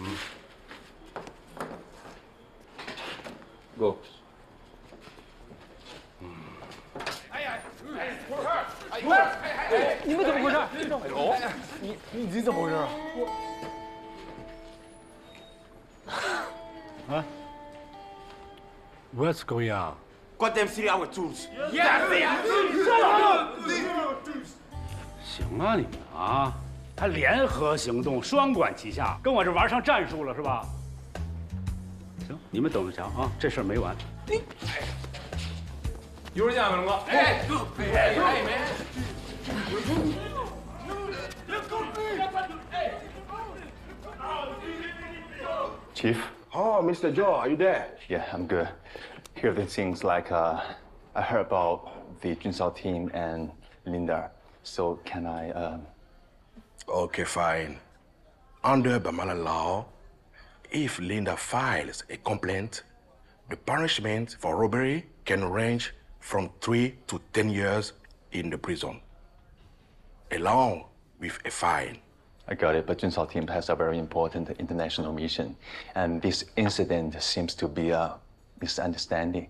Go。 你们怎么回事？ 哦，你怎么回事啊？ 啊 ？What's going on? Goddamn city our tools. 行啊，你们啊，他联合行动，双管齐下，跟我这玩上战术了是吧？行，你们等着瞧啊，这事儿没完。 一会儿见，伟龙哥。 Chief. Oh, Mr. Joe, are you there? Yeah, I'm good. Here are the things like I heard about the Junsao team and Linda. So can I? Okay, fine. Under Bamala law, if Linda files a complaint, the punishment for robbery can range from 3 to 10 years in the prison, along with a fine. I got it, but Junsao team has a very important international mission, and this incident seems to be a misunderstanding.